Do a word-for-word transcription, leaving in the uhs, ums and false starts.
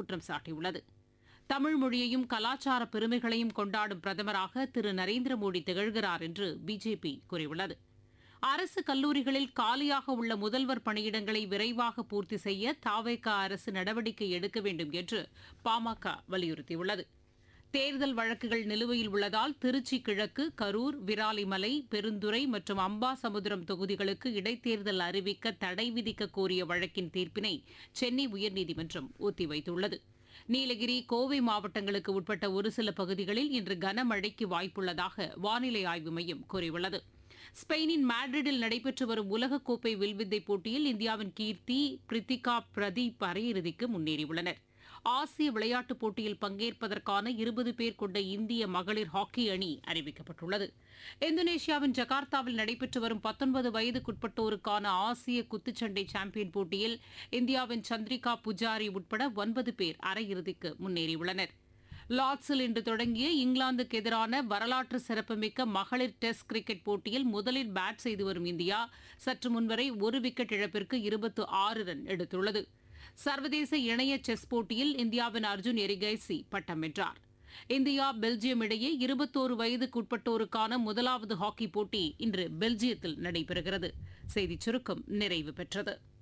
குற்றம் சாட்டியுள்ளது. தமிழ் மொழியையும் கலாச்சார பெருமைகளையும் கொண்டாடும் பிரதமராக திரு நரேந்திர மோடி திகழ்கிறார் என்று பிஜேபி கூறியுள்ளது. அரசு கல்லூரிகளில் காலியாக உள்ள முதல்வர் பணியிடங்களை விரைவாக பூர்த்தி செய்ய தவேக அரசு நடவடிக்கை எடுக்க வேண்டும் என்று பாமக வலியுறுத்தியுள்ளது. தேர்தல் வழக்குகள் நிலுவையில் உள்ளதால் திருச்சி கிழக்கு, கரூர், விராலிமலை, பெருந்துறை மற்றும் அம்பாசமுத்திரம் தொகுதிகளுக்கு இடைத்தேர்தல் அறிவிக்க தடை விதிக்க கோரிய வழக்கின் தீர்ப்பினை சென்னை உயர்நீதிமன்றம் ஒத்திவைத்துள்ளது. நீலகிரி, கோவை மாவட்டங்களுக்கு உட்பட்ட ஒரு சில பகுதிகளில் இன்று கனமழைக்கு வாய்ப்புள்ளதாக வானிலை ஆய்வு மையம் கூறியுள்ளது. ஸ்பெயினின் மேட்ரிடில் நடைபெற்று வரும் உலகக்கோப்பை வில்வித்தை போட்டியில் இந்தியாவின் கீர்த்தி, பிரித்திகா, பிரதீப் அரையிறுதிக்கு முன்னேறியுள்ளனர். ஆசிய விளையாட்டுப் போட்டியில் பங்கேற்பதற்கான இருபது பேர் கொண்ட இந்திய மகளிர் ஹாக்கி அணி அறிவிக்கப்பட்டுள்ளது. இந்தோனேஷியாவின் ஜகார்த்தாவில் நடைபெற்று வரும் பத்தொன்பது வயதுக்குட்பட்டோருக்கான ஆசிய குத்துச்சண்டை சாம்பியன் போட்டியில் இந்தியாவின் சந்திரிகா புஜாரி உட்பட ஒன்பது பேர் அரையிறுதிக்கு முன்னேறியுள்ளனர். லார்ட்ஸில் இன்று தொடங்கிய இங்கிலாந்துக்கு எதிரான வரலாற்று சிறப்புமிக்க மகளிர் டெஸ்ட் கிரிக்கெட் போட்டியில் முதலில் பேட் செய்து வரும் இந்தியா சற்று முன்வரை ஒரு விக்கெட் இழப்பிற்கு இருபத்து ஆறு ரன் எடுத்துள்ளது. சர்வதேச இணைய செஸ் போட்டியில் இந்தியாவின் அர்ஜுன் எரிகைசி பட்டம் வென்றார். இந்தியா பெல்ஜியம் இடையே இருபத்தோரு வயதுக்குட்பட்டோருக்கான முதலாவது ஹாக்கி போட்டி இன்று பெல்ஜியத்தில் நடைபெறுகிறது. செய்திச் சுருக்கம் நிறைவு பெற்றது.